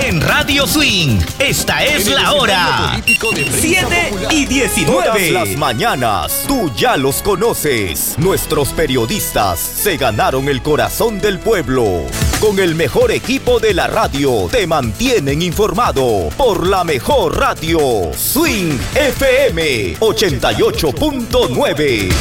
en Radio Swing. Esta es la hora. 7:19. Todas las mañanas, tú ya los conoces. Nuestros periodistas se ganaron el corazón del pueblo. Con el mejor equipo de la radio, te mantienen informado por la mejor radio. Swing FM 88.9.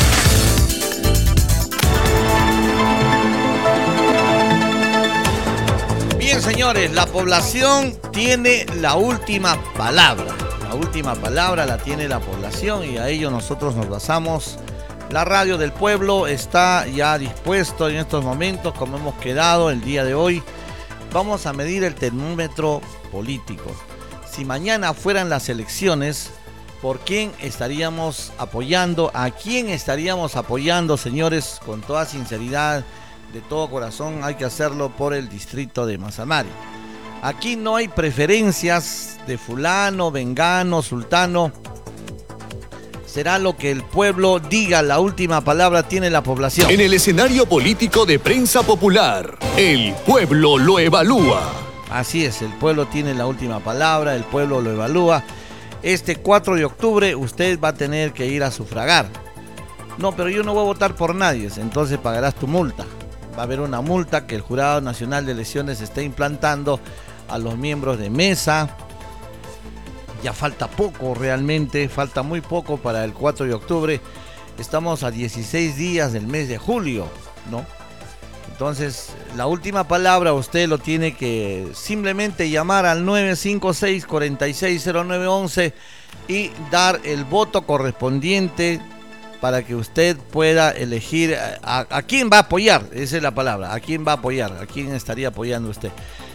Bien, señores, la población tiene la última palabra. La última palabra la tiene la población y a ello nosotros nos basamos. La radio del pueblo está ya dispuesto en estos momentos, como hemos quedado el día de hoy. Vamos a medir el termómetro político. Si mañana fueran las elecciones, ¿por quién estaríamos apoyando? ¿A quién estaríamos apoyando, señores? Con toda sinceridad, de todo corazón, hay que hacerlo por el distrito de Mazamari. Aquí no hay preferencias de fulano, vengano, sultano. Será lo que el pueblo diga, la última palabra tiene la población. En el escenario político de Prensa Popular, el pueblo lo evalúa. Así es, el pueblo tiene la última palabra, el pueblo lo evalúa. Este 4 de octubre usted va a tener que ir a sufragar. No, pero yo no voy a votar por nadie, entonces pagarás tu multa. Va a haber una multa que el Jurado Nacional de Elecciones está implantando a los miembros de mesa. Ya falta poco realmente, falta muy poco para el 4 de octubre. Estamos a 16 días del mes de julio, ¿no? Entonces, la última palabra usted lo tiene que simplemente llamar al 956-460911 y dar el voto correspondiente para que usted pueda elegir a quién va a apoyar. Esa es la palabra, a quién va a apoyar, a quién estaría apoyando usted.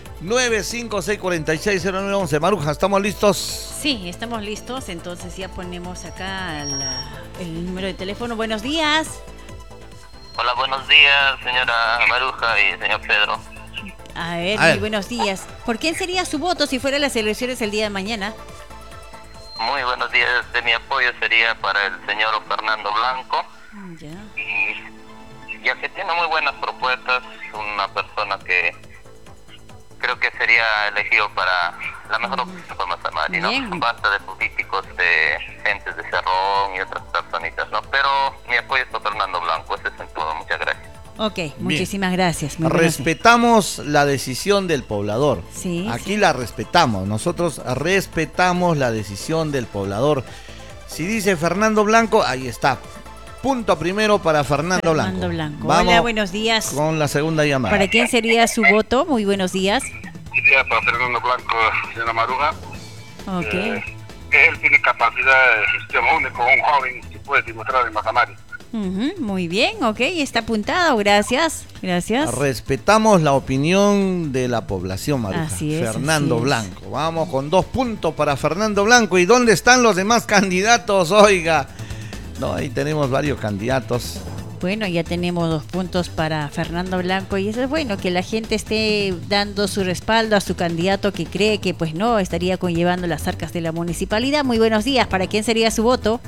956-460911. Maruja, ¿estamos listos? Sí, estamos listos. Entonces ya ponemos acá el número de teléfono. Buenos días. Hola, buenos días, señora Maruja y señor Pedro. A ver, muy buenos días. ¿Por quién sería su voto si fueran las elecciones el día de mañana? Muy buenos días. Mi apoyo sería para el señor Fernando Blanco. Ya. Y ya que tiene muy buenas propuestas, una persona que creo que sería elegido para la mejor opción para Mazamari, ¿no? Basta de políticos, de gentes de Cerrón y otras personitas, ¿no? Pero mi apoyo es para Fernando Blanco, ese es en todo. Muchas gracias. Ok, muchísimas gracias. Respetamos la decisión del poblador. Sí. Aquí la respetamos. Nosotros respetamos la decisión del poblador. Si dice Fernando Blanco, ahí está. Punto primero para Fernando Blanco. Vamos. Hola, buenos días. Con la segunda llamada. ¿Para quién sería su voto? Muy buenos días. Sería para Fernando Blanco, señora Maruja. Ok. Él tiene capacidad de gestión única, un joven que puede demostrar en Mazamari. Muy bien, ok, está apuntado, gracias. Respetamos la opinión de la población, Maruja. Así es, Fernando Blanco. Vamos con 2 puntos para Fernando Blanco. ¿Y dónde están los demás candidatos? Oiga, no, ahí tenemos varios candidatos. Bueno, ya tenemos 2 puntos para Fernando Blanco y eso es bueno, que la gente esté dando su respaldo a su candidato que cree que pues no estaría conllevando las arcas de la municipalidad. Muy buenos días, ¿para quién sería su voto?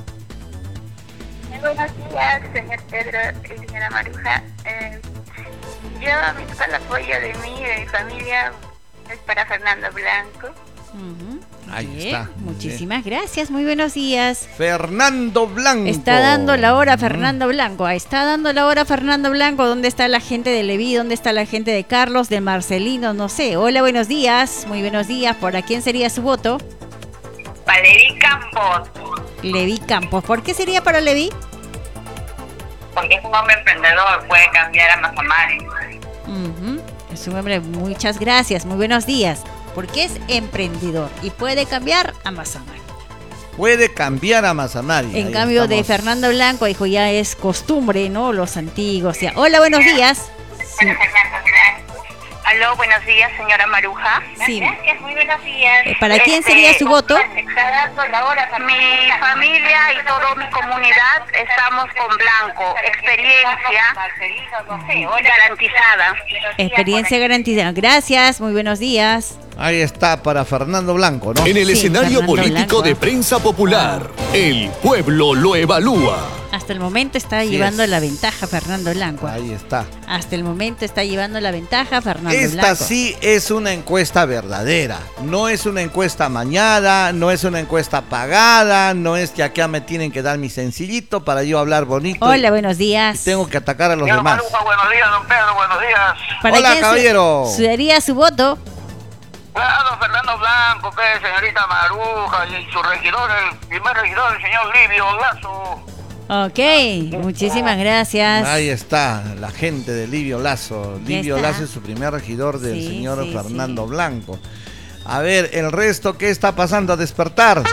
Buenos días, señor Pedro y señora Maruja. Yo, mi total apoyo de mí y de mi familia es para Fernando Blanco. Ahí bien, está. Muchísimas gracias, muy buenos días. Fernando Blanco. Está dando la hora Fernando Blanco. Está dando la hora Fernando Blanco. ¿Dónde está la gente de Leví? ¿Dónde está la gente de Carlos, de Marcelino? No sé. Hola, buenos días. Muy buenos días. ¿Para quién sería su voto? Para Leví Campos. Leví Campos. ¿Por qué sería para Leví? Porque es un hombre emprendedor, puede cambiar a Mazamari. Es un hombre, muchas gracias, muy buenos días. Porque es emprendedor y puede cambiar a Mazamari. Puede cambiar a Mazamari. En cambio de Fernando Blanco, dijo, ya es costumbre, ¿no? Los antiguos. Ya. Hola, buenos días. Sí. Aló, buenos días, señora Maruja. Sí. Gracias, muy buenos días. ¿Para quién sería su voto? Está dando la hora. Mi familia y toda mi comunidad estamos con Blanco. Experiencia garantizada. Experiencia garantizada. Gracias, muy buenos días. Ahí está para Fernando Blanco, ¿no? En el escenario Fernando político Blanco. de Prensa Popular, el pueblo lo evalúa. Hasta el momento está llevando la ventaja Fernando Blanco. Ahí está. Hasta el momento está llevando la ventaja Fernando Blanco. Esta sí es una encuesta verdadera. No es una encuesta mañada, no es una encuesta pagada, no es que acá me tienen que dar mi sencillito para yo hablar bonito. Hola, buenos días. Y tengo que atacar a los demás. Maruja, buenos días, don Pedro, buenos días. Hola, caballero. ¿Sería su voto? Claro, Fernando Blanco, señorita Maruja, y su regidor, el primer regidor, el señor Livio Lazo. Ok, muchísimas gracias. Ahí está, la gente de Livio Lazo. Livio está. Lazo es su primer regidor del Sí, señor sí, Fernando Blanco. A ver, el resto, ¿qué está pasando a despertar?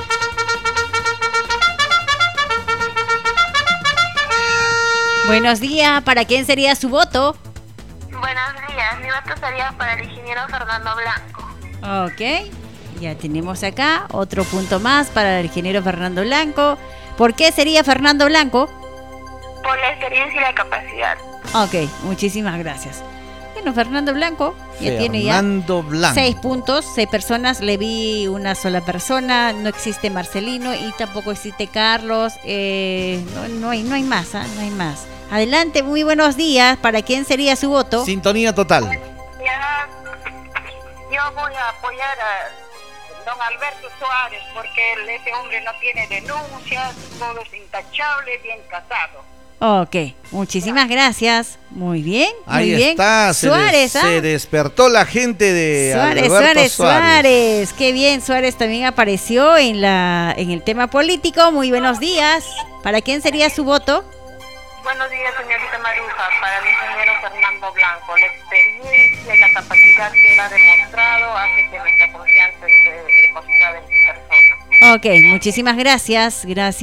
Buenos días, ¿para quién sería su voto? Buenos días, mi voto sería para el ingeniero Fernando Blanco. Ok, ya tenemos acá otro punto más para el ingeniero Fernando Blanco. ¿Por qué sería Fernando Blanco? Por la experiencia y la capacidad. Ok, muchísimas gracias. Bueno, Fernando Blanco ya tiene ya Fernando Blanco. 6 puntos, 6 personas. Le vi una sola persona, no existe Marcelino y tampoco existe Carlos. No hay más, no hay más. Adelante, muy buenos días. ¿Para quién sería su voto? Sintonía total. Ya, yo voy a apoyar a don Alberto Suárez porque ese hombre no tiene denuncias, todo es intachable, bien casado. Ok, muchísimas gracias. Muy bien, muy Ahí bien. está, Suárez, se despertó la gente de Suárez. Suárez. Qué bien, Suárez también apareció en el tema político. Muy buenos días. ¿Para quién sería su voto? Buenos días, señorita Maruja, para el ingeniero Fernando Blanco. La experiencia y la capacidad que él ha demostrado hace que nuestra confianza esté depositada en su persona. Ok, muchísimas gracias.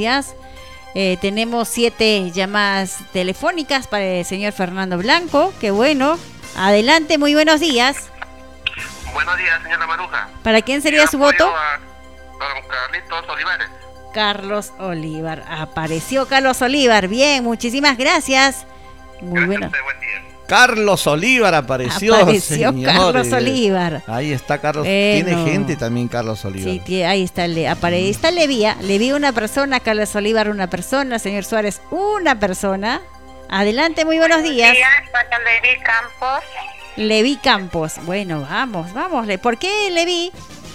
Tenemos 7 llamadas telefónicas para el señor Fernando Blanco. Qué bueno. Adelante, muy buenos días. Buenos días, señora Maruja. ¿Para quién sería su voto? A don Carlitos Olivares. Carlos Olivar. Apareció Carlos Olivar. Bien, muchísimas gracias. Muy bueno. Buen día. Carlos Olivar apareció señores. Carlos Olivar. Ahí está Carlos. Tiene gente también Carlos Olivar. Sí, ahí está. Está Leví una persona, Carlos Olivar una persona, señor Suárez una persona. Adelante, muy buenos días. Para Levi Campos. Leví Campos. Bueno, vamos. ¿Por qué Leví?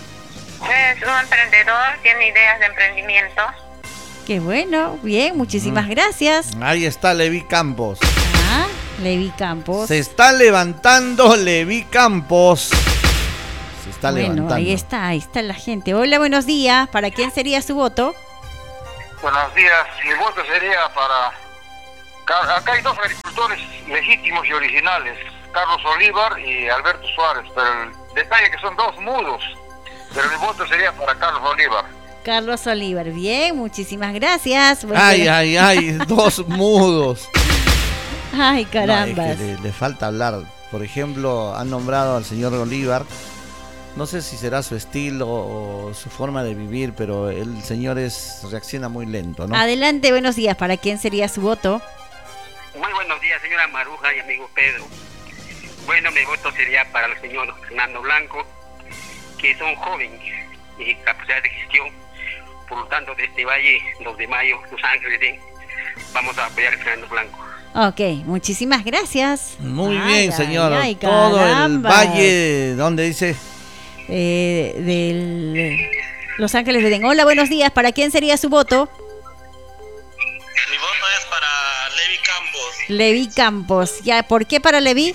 Es un emprendedor, tiene ideas de emprendimiento. Qué bueno, bien, muchísimas gracias. Ahí está Leví Campos. Leví Campos. Se está levantando Leví Campos. Se está levantando. Ahí está la gente. Hola, buenos días. ¿Para quién sería su voto? Buenos días, mi voto sería para... Acá hay dos agricultores legítimos y originales, Carlos Olivar y Alberto Suárez, pero el detalle es que son dos mudos, pero mi voto sería para Carlos Olivar. Carlos Olivar, bien, muchísimas gracias. Ay, dos mudos. Ay, caramba. No, es que le falta hablar. Por ejemplo, han nombrado al señor Olivar. No sé si será su estilo o su forma de vivir, pero el señor reacciona muy lento, ¿no? Adelante, buenos días. ¿Para quién sería su voto? Muy buenos días, señora Maruja y amigo Pedro. Bueno, mi voto sería para el señor Fernando Blanco, que es un joven y capacidad de gestión. Por lo tanto, de este valle, 2 de mayo, Los Ángeles, vamos a apoyar a Fernando Blanco. Ok, muchísimas gracias. Muy bien, señor. Ay, todo el caramba. valle, ¿dónde dice? Los Ángeles de Edén. Hola, buenos días. ¿Para quién sería su voto? Mi voto es para Levi Campos. Leví Campos. Ya, ¿por qué para Leví?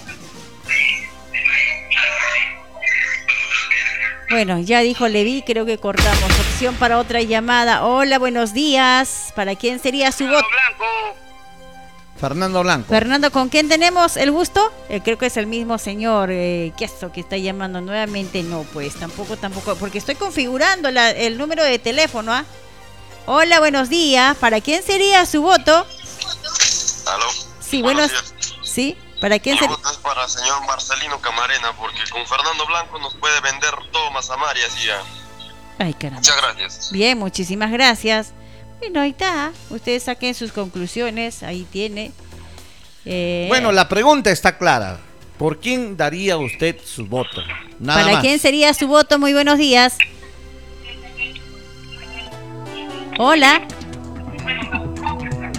Bueno, ya dijo Leví, creo que cortamos. Opción para otra llamada. Hola, buenos días. ¿Para quién sería su voto? Fernando Blanco. Fernando, ¿con quién tenemos el gusto? Creo que es el mismo señor que está llamando nuevamente. No, pues tampoco, porque estoy configurando el número de teléfono. Hola, buenos días. ¿Para quién sería su voto? ¿Aló? Sí, buenos días. ¿Sí? ¿Para quién sería? Mi voto es para el señor Marcelino Camarena, porque con Fernando Blanco nos puede vender todo Mazamari así ya. Ay, caramba. Muchas gracias. Bien, muchísimas gracias. Bueno, ahí está. Ustedes saquen sus conclusiones. Ahí tiene. Bueno, la pregunta está clara. ¿Por quién daría usted su voto? Nada ¿Para más. quién sería su voto? Muy buenos días. Hola.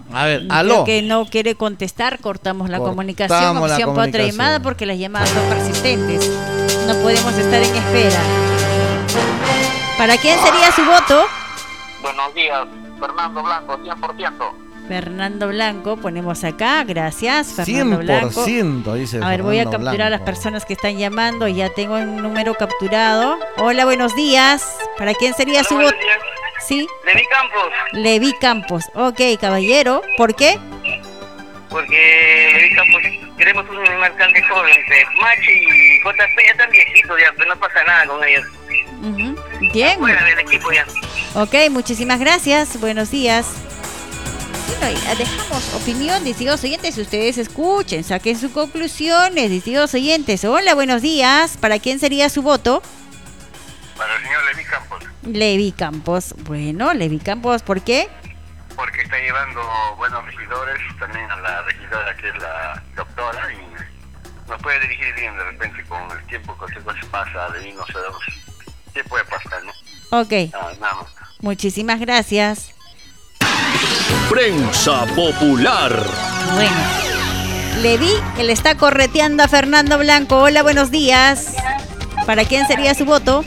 A ver, aló. Creo que no quiere contestar, cortamos la comunicación. Opción para otra llamada porque las llamadas son persistentes. No podemos estar en espera. ¿Para quién sería su voto? Buenos días, Fernando Blanco, 100%. Fernando Blanco, ponemos acá, gracias. Fernando 100%, Blanco. dice. A ver, voy a Fernando capturar a las Blanco. personas que están llamando. Ya tengo un número capturado. Hola, buenos días. ¿Para quién sería su voto? Sí. Levi Campos. Levi Campos. Ok, caballero. ¿Por qué? Porque Levi Campos queremos un alcalde joven. Machi y JP ya están viejitos ya, pero no pasa nada con ellos. Bien. Fuera del equipo ya. Ok, muchísimas gracias. Buenos días. Bueno, dejamos opinión, distinguidos oyentes. Ustedes escuchen, saquen sus conclusiones, distinguidos oyentes. Hola, buenos días. ¿Para quién sería su voto? Para el señor Levi Campos, Levi Campos. Bueno, Levi Campos, ¿por qué? porque está llevando buenos regidores, también a la regidora que es la doctora, y nos puede dirigir bien de repente con el tiempo, cualquier cosa pasa, de mí no sabemos qué puede pasar, ¿no? Ok. Nada más. Muchísimas gracias. Prensa Popular. Bueno, Levi, que le está correteando a Fernando Blanco. Hola, buenos días. ¿Para quién sería su voto?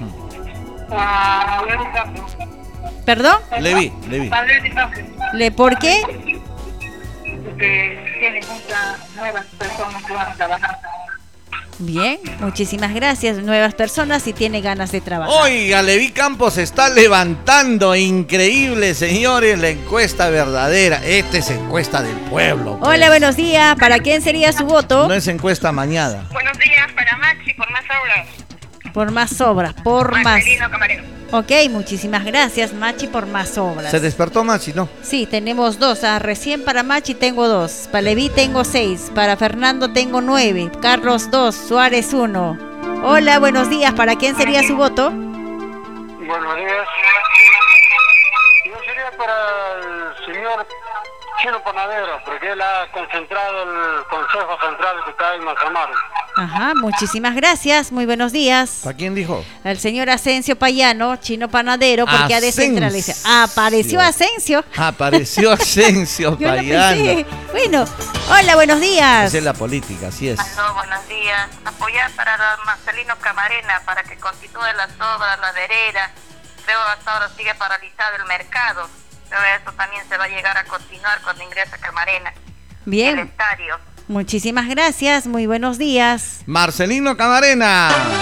¿Perdón? Levi. ¿Por qué? Porque tiene muchas nuevas personas que van a trabajar. Bien, muchísimas gracias. Nuevas personas y tiene ganas de trabajar. Oiga, Levi Campos se está levantando. Increíble, señores. La encuesta verdadera. Esta es encuesta del pueblo. Pues. Hola, buenos días. ¿Para quién sería su voto? No es encuesta mañana. Buenos días para Maxi, por más obras. Por más obras, por más. Marcelino Camarero. Ok, muchísimas gracias, Machi, por más obras. ¿Se despertó Machi? No. Sí, tenemos 2. Recién para Machi tengo 2. Para Levi tengo 6. Para Fernando tengo 9. Carlos 2. Suárez 1. Hola, buenos días. ¿Para quién sería su voto? Buenos días. Yo sería para el señor Chino Panadero, porque él ha concentrado el Consejo Central que está en Mazamar. Ajá, muchísimas gracias. Muy buenos días. ¿Para quién dijo? Al señor Asensio Payano, Chino Panadero, porque ha descentralizado. Apareció Asensio. Apareció Asensio Yo lo Payano. pensé. Bueno, hola, buenos días. Esa es la política, así es. Aló, buenos días. Apoyar para Marcelino Camarena para que continúe las obras, la vereda. Creo que hasta ahora sigue paralizado el mercado. Pero eso también se va a llegar a continuar cuando ingresa Camarena. Bien. El estadio. Muchísimas gracias. Muy buenos días. Marcelino Camarena.